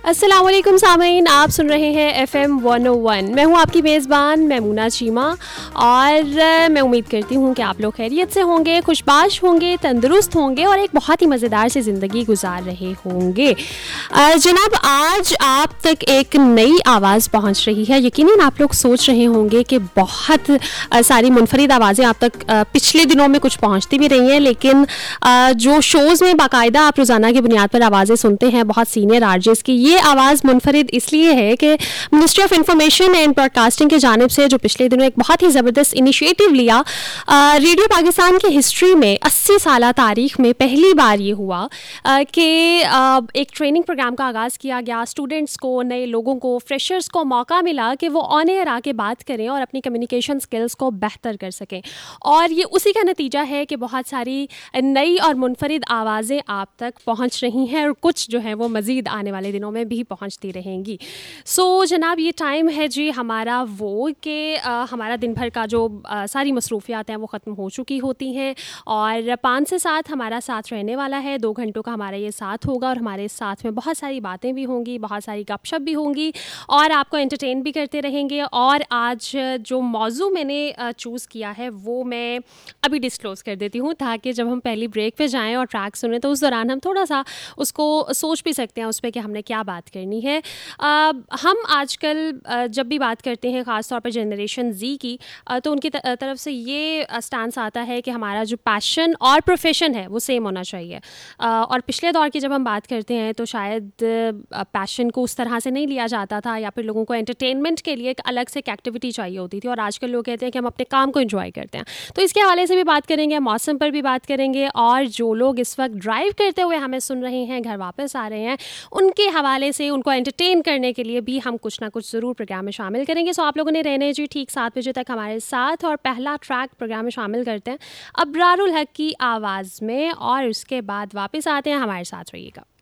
अस्सलाम वालेकुम सामीन, आप सुन रहे हैं FM 101। मैं हूं आपकी मेज़बान मैमूना चीमा और मैं उम्मीद करती हूं कि आप लोग खैरियत से होंगे, खुशबाश होंगे, तंदुरुस्त होंगे और एक बहुत ही मज़ेदार सी ज़िंदगी गुजार रहे होंगे। जनाब, आज आप तक एक नई आवाज़ पहुंच रही है। यकीनन आप लोग सोच रहे होंगे कि बहुत सारी मुनफरिद आवाज़ें आप तक पिछले दिनों में कुछ पहुँचती भी रही हैं, लेकिन जो शोज़ में बाकायदा आप रोज़ाना की बुनियाद पर आवाज़ें सुनते हैं बहुत सीनियर आरजेस की, ये आवाज़ मुनफरिद इसलिए है कि ministry of information and broadcasting की जानिब से जो पिछले दिनों एक बहुत ही ज़बरदस्त इनिशिएटिव लिया, रेडियो पाकिस्तान की हिस्ट्री में 80 साल तारीख में पहली बार ये हुआ कि एक ट्रेनिंग प्रोग्राम का आगाज़ किया गया। स्टूडेंट्स को, नए लोगों को, फ्रेशर्स को मौका मिला कि वो ऑन एयर आके बात करें और अपनी कम्युनिकेशन स्किल्स को बेहतर कर सकें। और ये उसी का नतीजा है कि बहुत सारी नई और मुनफरिद आवाज़ें आप तक पहुँच रही हैं और कुछ जो है वो मज़ीद आने वाले दिनों में भी पहुँचती रहेंगी। सो जनाब, ये टाइम है जी हमारा वो कि हमारा दिन भर का जो सारी मसरूफियात हैं वो ख़त्म हो चुकी होती हैं और 5 से 7 हमारा साथ रहने वाला है। 2 घंटों का हमारा ये साथ होगा और हमारे साथ में बहुत सारी बातें भी होंगी, बहुत सारी गपशप भी होंगी और आपको एंटरटेन भी करते रहेंगे। और आज जो मौजू मैंने चूज़ किया है वो मैं अभी डिस्क्लोज़ कर देती हूँ, ताकि जब हम पहली ब्रेक पे जाएँ और ट्रैक सुने तो उस दौरान हम थोड़ा सा उसको सोच भी सकते हैं उस पे कि हमने क्या बात करनी है। हम आजकल जब भी बात करते हैं ख़ास तौर पर जनरेशन ज़ी की, तो उनकी तरफ से ये स्टांस आता है कि हमारा जो पैशन और प्रोफेशन है वो सेम होना चाहिए। और पिछले दौर की जब हम बात करते हैं तो शायद पैशन को उस तरह से नहीं लिया जाता था, या फिर लोगों को एंटरटेनमेंट के लिए एक अलग से एक एक्टिविटी चाहिए होती थी, और आजकल लोग कहते हैं कि हम अपने काम को एंजॉय करते हैं। तो इसके हवाले से भी बात करेंगे, मौसम पर भी बात करेंगे, और जो लोग इस वक्त ड्राइव करते हुए हमें सुन रहे हैं, घर वापस आ रहे हैं, उनके हवाले से उनको एंटरटेन करने के लिए भी हम कुछ ना कुछ ज़रूर प्रोग्राम में शामिल करेंगे। सो आप लोगों ने रहने जी ठीक 7 बजे तक हमारे साथ, और पहला ट्रैक प्रोग्राम में शामिल करते हैं अबरारुल हक की आवाज़ में, और उसके बाद वापस आते हैं। हमारे साथ रहिएगा।